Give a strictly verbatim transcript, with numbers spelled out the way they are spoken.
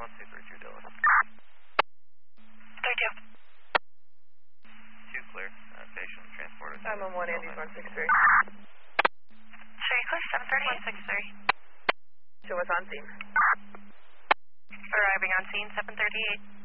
one two three two Dallas. thirty-two. two clear. Uh, station transporter. I'm on one Andy's one six three. three clear, seven thirty. one six three. Show us on scene. Arriving on scene, seven thirty-eight.